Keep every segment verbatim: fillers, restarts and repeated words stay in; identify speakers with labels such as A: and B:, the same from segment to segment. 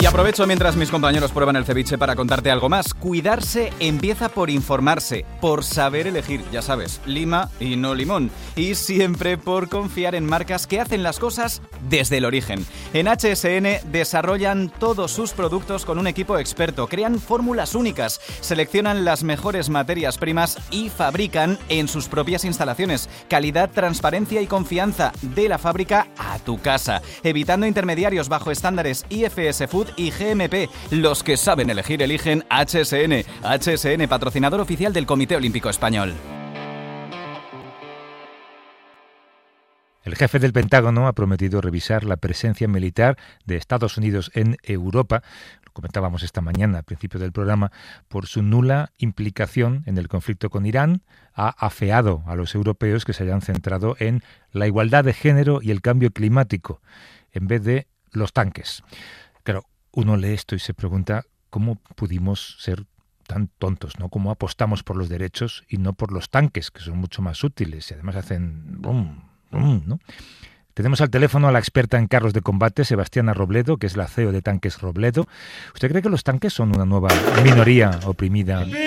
A: Y aprovecho mientras mis compañeros prueban el ceviche para contarte algo más. Cuidarse empieza por informarse, por saber elegir, ya sabes, lima y no limón. Y siempre por confiar en marcas que hacen las cosas desde el origen. En H S N desarrollan todos sus productos con un equipo experto, crean fórmulas únicas, seleccionan las mejores materias primas y fabrican en sus propias instalaciones. Calidad, transparencia y confianza de la fábrica a tu casa, evitando intermediarios bajo estándares I F S Food y G M P. Los que saben elegir eligen H S N. H S N, patrocinador oficial del Comité Olímpico Español.
B: El jefe del Pentágono ha prometido revisar la presencia militar de Estados Unidos en Europa, lo comentábamos esta mañana al principio del programa, por su nula implicación en el conflicto con Irán. Ha afeado a los europeos que se hayan centrado en la igualdad de género y el cambio climático, en vez de los tanques. Claro, uno lee esto y se pregunta cómo pudimos ser tan tontos, ¿no? Cómo apostamos por los derechos y no por los tanques, que son mucho más útiles y además hacen brum, brum, ¿no? Tenemos al teléfono a la experta en carros de combate, Sebastiana Robledo, que es la C E O de Tanques Robledo. ¿Usted cree que los tanques son una nueva minoría oprimida?
C: ¡Pino!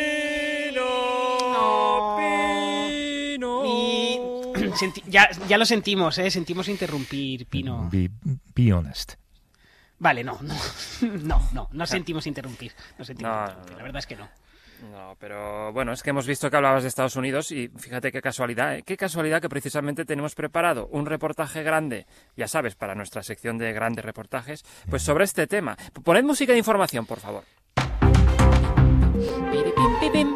C: ¡Pino!
D: Y... Senti- ya, ya lo sentimos, ¿eh? Sentimos interrumpir, Pino.
B: Be, be honest.
D: Vale, no, no, no, no, no sentimos interrumpir. No sentimos
C: No,
D: interrumpir,
C: no.
D: la verdad es que no.
C: No, pero bueno, es que hemos visto que hablabas de Estados Unidos y fíjate qué casualidad, ¿eh? Qué casualidad que precisamente tenemos preparado un reportaje grande, ya sabes, para nuestra sección de grandes reportajes, pues sobre este tema. Poned música de información, por favor.
D: Piripim, pipim.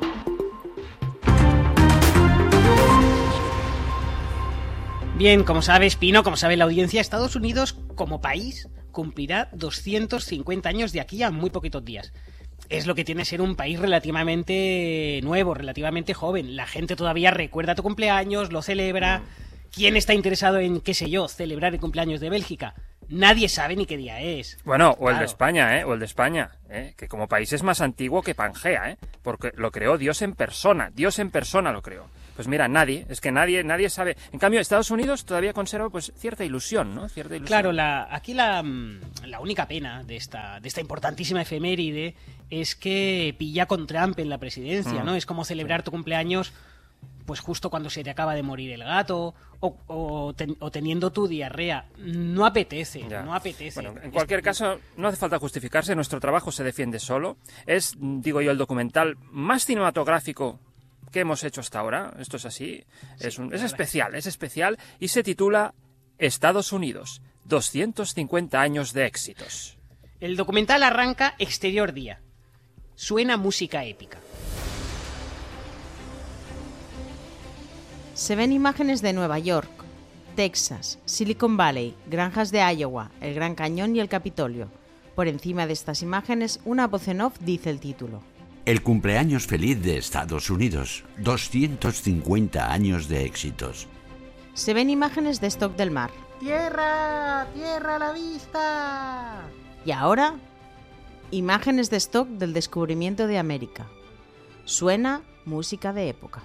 D: Bien, como sabes, Pino, como sabe la audiencia, Estados Unidos, como país, cumplirá doscientos cincuenta años de aquí a muy poquitos días. Es lo que tiene ser un país relativamente nuevo, relativamente joven. La gente todavía recuerda tu cumpleaños, lo celebra. ¿Quién está interesado en, qué sé yo, celebrar el cumpleaños de Bélgica? Nadie sabe ni qué día es.
C: Bueno, o el
D: Claro.
C: de España, ¿eh? O el de España, ¿eh? Que como país es más antiguo que Pangea, ¿eh? Porque lo creó Dios en persona, Dios en persona lo creó. Pues mira, nadie, es que nadie nadie sabe. En cambio, Estados Unidos todavía conserva pues cierta ilusión, ¿no? Cierta ilusión.
D: Claro, la, aquí la, la única pena de esta, de esta importantísima efeméride es que pilla con Trump en la presidencia,
C: Mm.
D: ¿no? Es como celebrar tu cumpleaños pues justo cuando se te acaba de morir el gato o, o, ten- o teniendo tu diarrea. No apetece,
C: Ya.
D: no apetece.
C: Bueno, en cualquier caso, no hace falta justificarse, nuestro trabajo se defiende solo. Es, digo yo, el documental más cinematográfico que hemos hecho hasta ahora. Esto es así. Es, un- es especial, es especial y se titula Estados Unidos, doscientos cincuenta años de éxitos.
D: El documental arranca exterior día. Suena música épica.
E: Se ven imágenes de Nueva York, Texas, Silicon Valley, granjas de Iowa, el Gran Cañón y el Capitolio. Por encima de estas imágenes, una voz en off dice el título.
F: El cumpleaños feliz de Estados Unidos. doscientos cincuenta años de éxitos.
E: Se ven imágenes de stock del mar.
G: ¡Tierra! ¡Tierra a la vista!
E: Y ahora, imágenes de stock del descubrimiento de América. Suena música de época.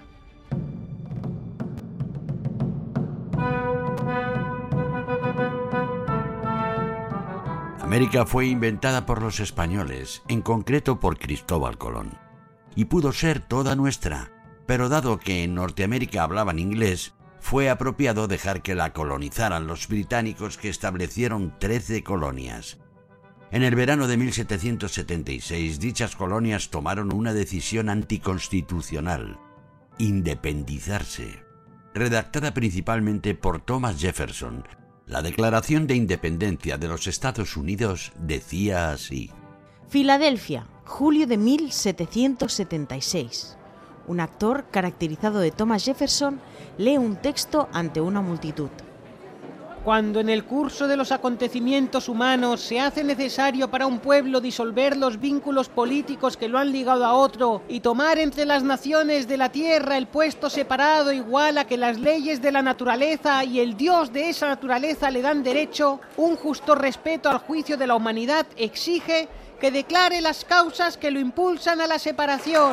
F: América fue inventada por los españoles, en concreto por Cristóbal Colón. Y pudo ser toda nuestra, pero dado que en Norteamérica hablaban inglés, fue apropiado dejar que la colonizaran los británicos, que establecieron trece colonias. En el verano de mil setecientos setenta y seis, dichas colonias tomaron una decisión anticonstitucional: independizarse. Redactada principalmente por Thomas Jefferson, la Declaración de Independencia de los Estados Unidos decía así:
E: Filadelfia, julio de mil setecientos setenta y seis. Un actor caracterizado de Thomas Jefferson lee un texto ante una multitud.
D: Cuando en el curso de los acontecimientos humanos se hace necesario para un pueblo disolver los vínculos políticos que lo han ligado a otro y tomar entre las naciones de la tierra el puesto separado igual a que las leyes de la naturaleza y el Dios de esa naturaleza le dan derecho, un justo respeto al juicio de la humanidad exige que declare las causas que lo impulsan a la separación.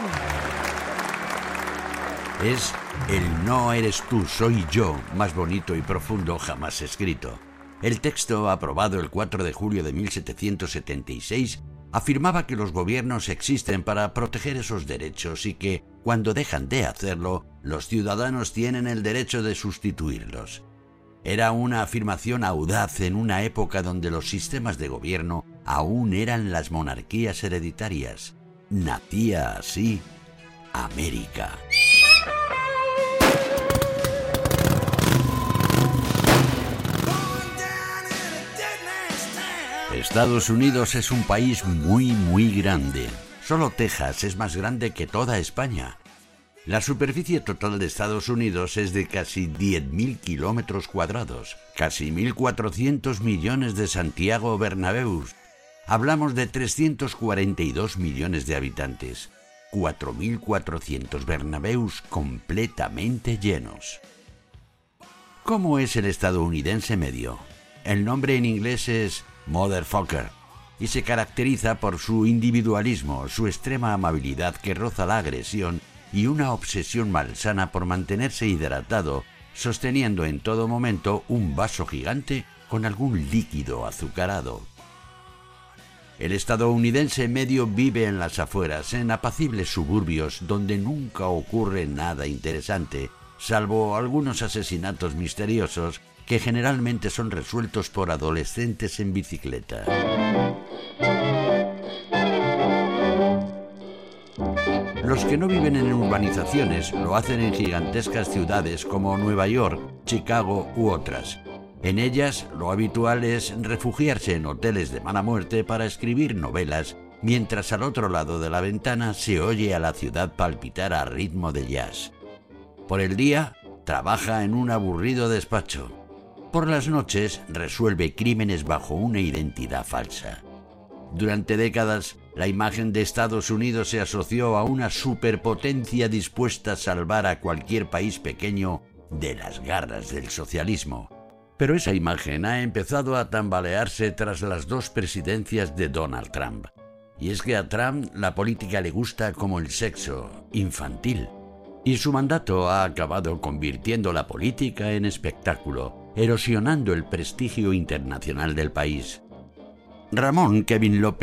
F: Es el no eres tú, soy yo más bonito y profundo jamás escrito. El texto, aprobado el cuatro de julio de mil setecientos setenta y seis, afirmaba que los gobiernos existen para proteger esos derechos y que, cuando dejan de hacerlo, los ciudadanos tienen el derecho de sustituirlos. Era una afirmación audaz en una época donde los sistemas de gobierno aún eran las monarquías hereditarias. Nacía así América. Estados Unidos es un país muy, muy grande. Solo Texas es más grande que toda España. La superficie total de Estados Unidos es de casi diez mil kilómetros cuadrados, casi mil cuatrocientos millones de Santiago Bernabéus. Hablamos de trescientos cuarenta y dos millones de habitantes, cuatro mil cuatrocientos Bernabéus completamente llenos. ¿Cómo es el estadounidense medio? El nombre en inglés es Motherfucker y se caracteriza por su individualismo, su extrema amabilidad que roza la agresión y una obsesión malsana por mantenerse hidratado, sosteniendo en todo momento un vaso gigante con algún líquido azucarado. El estadounidense medio vive en las afueras, en apacibles suburbios donde nunca ocurre nada interesante, salvo algunos asesinatos misteriosos que generalmente son resueltos por adolescentes en bicicleta. Los que no viven en urbanizaciones lo hacen en gigantescas ciudades como Nueva York, Chicago u otras. En ellas, lo habitual es refugiarse en hoteles de mala muerte para escribir novelas, mientras al otro lado de la ventana se oye a la ciudad palpitar a ritmo de jazz. Por el día, trabaja en un aburrido despacho. Por las noches, resuelve crímenes bajo una identidad falsa. Durante décadas, la imagen de Estados Unidos se asoció a una superpotencia dispuesta a salvar a cualquier país pequeño de las garras del socialismo. Pero esa imagen ha empezado a tambalearse tras las dos presidencias de Donald Trump. Y es que a Trump la política le gusta como el sexo, infantil. Y su mandato ha acabado convirtiendo la política en espectáculo, erosionando el prestigio internacional del país. Ramón Kevin López